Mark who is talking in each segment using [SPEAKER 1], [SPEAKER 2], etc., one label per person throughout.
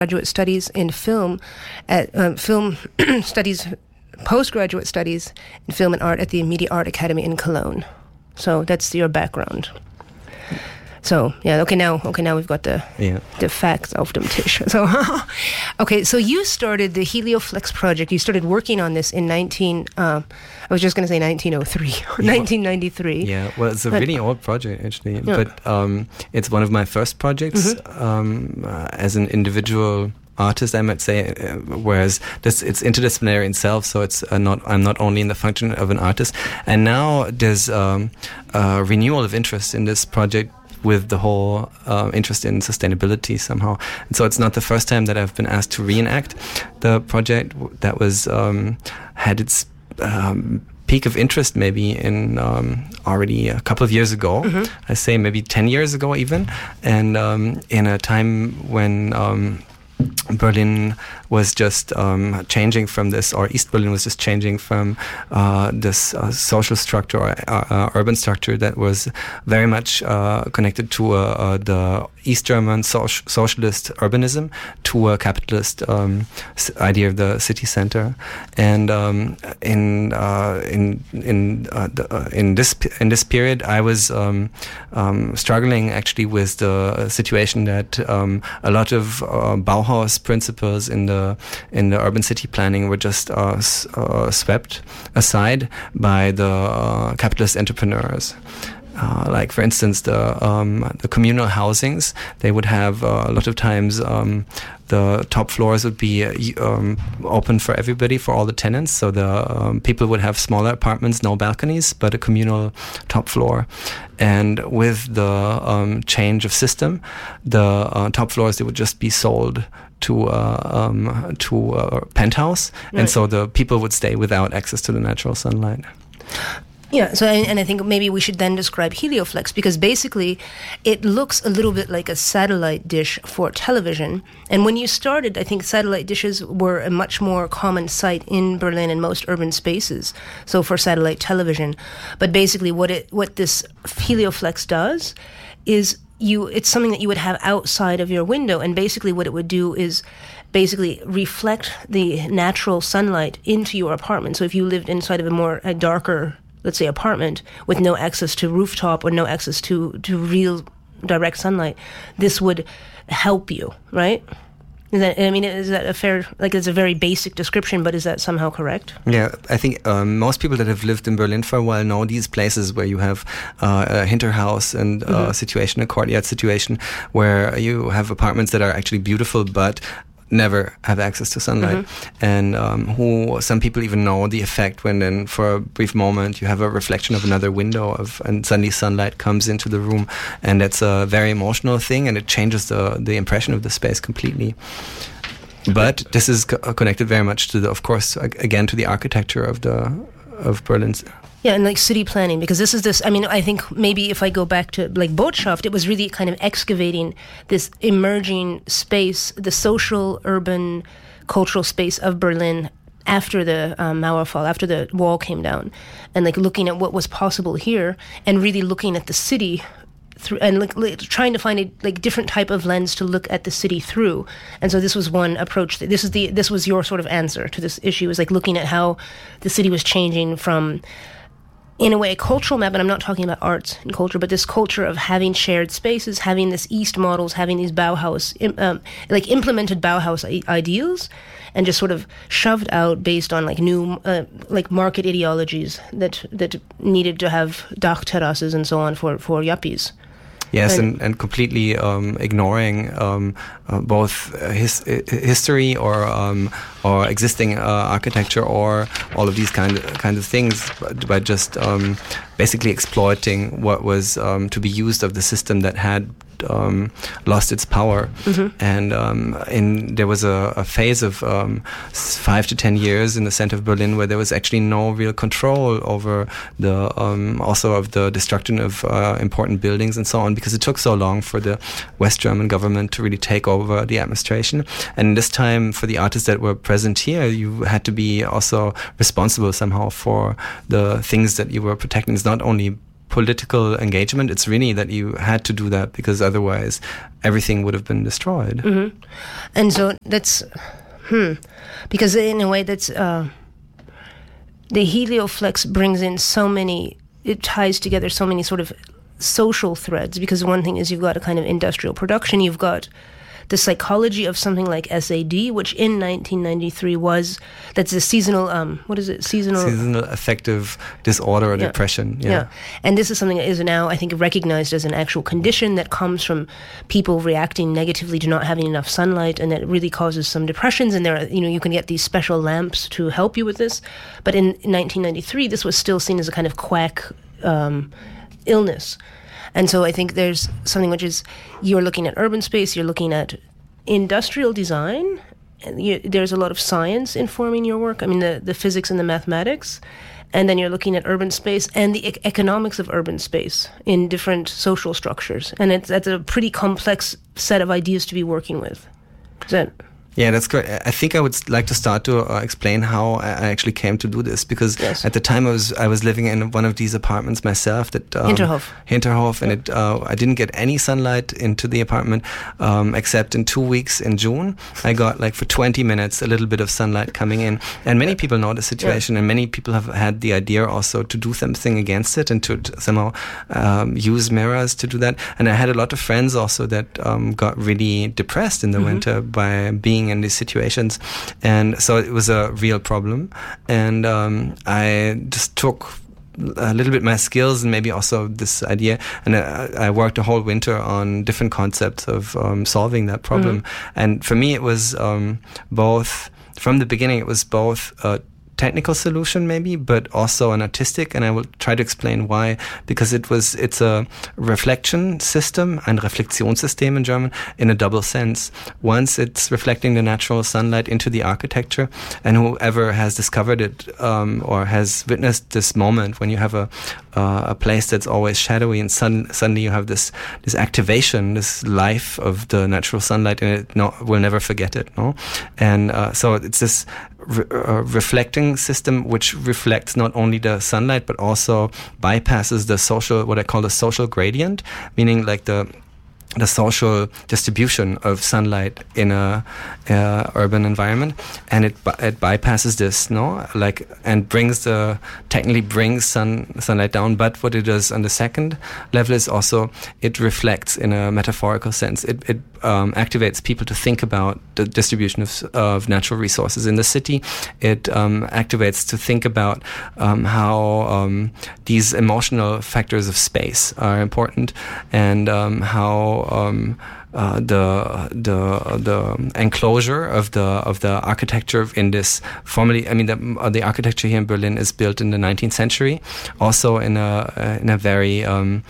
[SPEAKER 1] graduate studies in film at film studies, postgraduate studies in film and art at the Media Art Academy in Cologne. So that's your background. So okay, now we've got the facts of them, Tish. So okay, so you started the Helioflex project. You started working on this in 1993.
[SPEAKER 2] Yeah, well, it's a really old project actually, but it's one of my first projects as an individual artist, I might say, whereas it's interdisciplinary in itself, so I'm not only in the function of an artist. And now there's a renewal of interest in this project with the whole interest in sustainability somehow. And so it's not the first time that I've been asked to reenact the project that was had its peak of interest maybe in already a couple of years ago. I say maybe 10 years ago even, and in a time when Berlin was just changing from this, or East Berlin was just changing from this social structure or urban structure that was very much connected to the East German socialist urbanism, to a capitalist idea of the city center. And in this period, I was struggling actually with the situation that a lot of Bauhaus principles in the urban city planning were just swept aside by the capitalist entrepreneurs. Like, for instance, the communal housings, they would have a lot of times the top floors would be open for everybody, for all the tenants. So the people would have smaller apartments, no balconies, but a communal top floor. And with the change of system, the top floors, they would just be sold to a penthouse, and so the people would stay without access to the natural sunlight.
[SPEAKER 1] Yeah, so and I think maybe we should then describe Helioflex, because basically it looks a little bit like a satellite dish for television. And when you started, I think satellite dishes were a much more common sight in Berlin and most urban spaces, so for satellite television. But basically what this Helioflex does is it's something that you would have outside of your window, and basically what it would do is basically reflect the natural sunlight into your apartment. So if you lived inside of a darker, let's say, apartment with no access to rooftop or no access to real direct sunlight, this would help you, right? Is that a fair, it's a very basic description, but is that somehow correct?
[SPEAKER 2] Yeah, I think most people that have lived in Berlin for a while know these places where you have a Hinterhaus and a situation, a courtyard situation, where you have apartments that are actually beautiful, but never have access to sunlight, and some people even know the effect when then for a brief moment you have a reflection of another window and suddenly sunlight comes into the room, and that's a very emotional thing, and it changes the impression of the space completely. But this is connected very much to of course, again, to the architecture of Berlin's.
[SPEAKER 1] Yeah, and city planning, because I think maybe if I go back to Botschaft, it was really kind of excavating this emerging space, the social, urban, cultural space of Berlin after the Mauerfall, after the wall came down, and looking at what was possible here, and really looking at the city through, and trying to find a different type of lens to look at the city through. And so this was one approach. This was your sort of answer to this issue, is looking at how the city was changing from, in a way, a cultural map, and I'm not talking about arts and culture, but this culture of having shared spaces, having this East models, having these Bauhaus, implemented Bauhaus ideals, and just sort of shoved out based on new, market ideologies that needed to have Dachterrasses and so on for yuppies.
[SPEAKER 2] Yes, and completely ignoring both history or existing architecture or all of these kind of things, by just basically exploiting what was to be used of the system that had lost its power. And there was a phase of 5 to 10 years in the center of Berlin where there was actually no real control over the also of the destruction of important buildings and so on, because it took so long for the West German government to really take over the administration. And this time, for the artists that were present here, you had to be also responsible somehow for the things that you were protecting. It's not only political engagement. It's really that you had to do that because otherwise everything would have been destroyed.
[SPEAKER 1] Mm-hmm. And so that's because in a way that's the Helioflex brings in so many. It ties together so many sort of social threads, because one thing is you've got a kind of industrial production, you've got the psychology of something like SAD, which in 1993 that's a seasonal, Seasonal
[SPEAKER 2] affective disorder or depression.
[SPEAKER 1] Yeah. And this is something that is now, I think, recognized as an actual condition that comes from people reacting negatively to not having enough sunlight, and that really causes some depressions. And there are, you can get these special lamps to help you with this. But in 1993, this was still seen as a kind of quack illness. And so I think there's something which is, you're looking at urban space, you're looking at industrial design, and there's a lot of science informing your work. I mean, the physics and the mathematics. And then you're looking at urban space and the economics of urban space in different social structures. And that's a pretty complex set of ideas to be working with. Is that...
[SPEAKER 2] Yeah, that's great. I think I would like to start to explain how I actually came to do this, because at the time I was living in one of these apartments myself. That Hinterhof, and I didn't get any sunlight into the apartment except in 2 weeks in June. I got for 20 minutes a little bit of sunlight coming in, and many people know the situation, and many people have had the idea also to do something against it and to somehow use mirrors to do that. And I had a lot of friends also that got really depressed in the winter by being in these situations, and so it was a real problem. And I just took a little bit my skills and maybe also this idea, and I worked a whole winter on different concepts of solving that problem. And for me it was both, from the beginning it was both technical solution maybe, but also an artistic, and I will try to explain why. Because it's a reflection system, ein Reflexionssystem in German, in a double sense. Once it's reflecting the natural sunlight into the architecture, and whoever has discovered it or has witnessed this moment when you have a place that's always shadowy, and suddenly you have this activation, this life of the natural sunlight, and it will never forget it. No, and so it's this reflecting system which reflects not only the sunlight but also bypasses the social, what I call the social gradient, meaning the social distribution of sunlight in a urban environment, and it bypasses this, and technically brings sunlight down. But what it does on the second level is also it reflects in a metaphorical sense. It activates people to think about the distribution of natural resources in the city. It activates to think about how these emotional factors of space are important, and how the enclosure of the architecture in this formerly, I mean the architecture here in Berlin is built in the 19th century, also in a very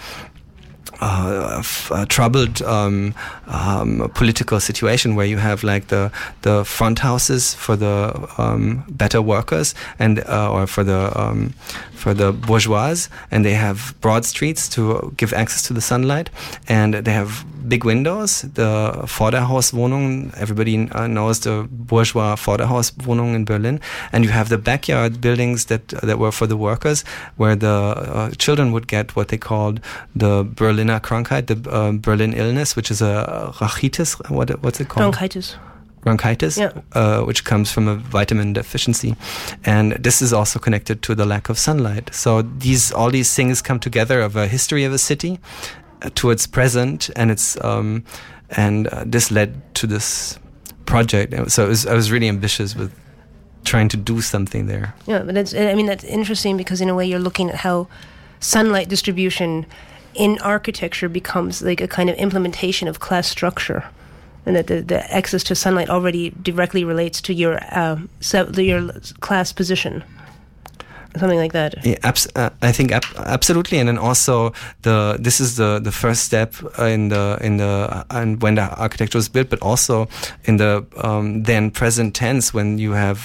[SPEAKER 2] troubled political situation, where you have the front houses for the better workers and or for the bourgeois, and they have broad streets to give access to the sunlight, and they have big windows, the Vorderhauswohnungen. Everybody knows the bourgeois Vorderhauswohnungen in Berlin, and you have the backyard buildings that were for the workers, where the children would get what they called the Berliner Krankheit, the Berlin illness, which is a rachitis. What's it called? Bronchitis, which comes from a vitamin deficiency, and this is also connected to the lack of sunlight. So all these things come together of a history of a city to its present, and it's this led to this project. So I was really ambitious with trying to do something there.
[SPEAKER 1] Yeah, but that's interesting, because in a way you're looking at how sunlight distribution in architecture becomes like a kind of implementation of class structure, and that the access to sunlight already directly relates to your class position. Something like that.
[SPEAKER 2] Yeah, I think absolutely, and then also this is the first step and when the architecture was built, but also in the then present tense, when you have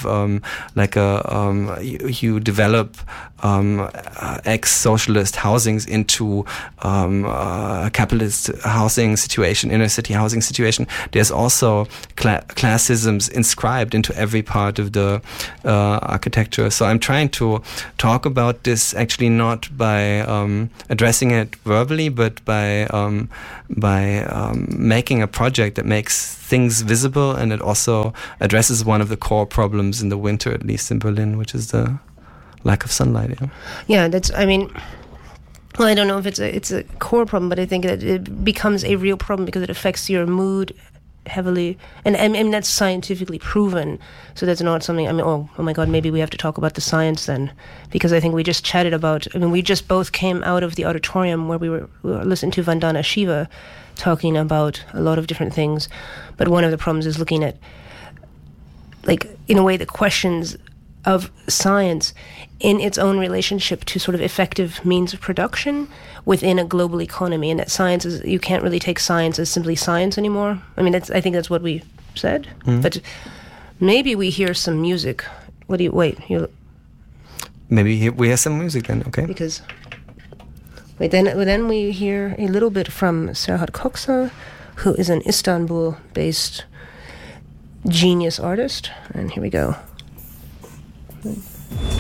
[SPEAKER 2] you develop ex-socialist housings into a capitalist housing situation, inner city housing situation. There's also classisms inscribed into every part of the architecture. So I'm trying to talk about this actually not by addressing it verbally, but by making a project that makes things visible, and it also addresses one of the core problems in the winter, at least in Berlin, which is the lack of sunlight.
[SPEAKER 1] Yeah, that's. I mean. Well, I don't know if it's a core problem, but I think that it becomes a real problem because it affects your mood heavily, and that's scientifically proven. So that's not something. I mean, oh my God, maybe we have to talk about the science then, because I think we just chatted about. I mean, we just both came out of the auditorium where we were listening to Vandana Shiva talking about a lot of different things, but one of the problems is looking at, like, in a way, the questions of science in its own relationship to sort of effective means of production within a global economy, and that science is, you can't really take science as simply science anymore. I mean, I think that's what we said. Mm-hmm. But maybe we hear some music. What do you wait?
[SPEAKER 2] Maybe we hear some music then, okay?
[SPEAKER 1] Because then we hear a little bit from Serhat Koksa, who is an Istanbul-based genius artist, and here we go.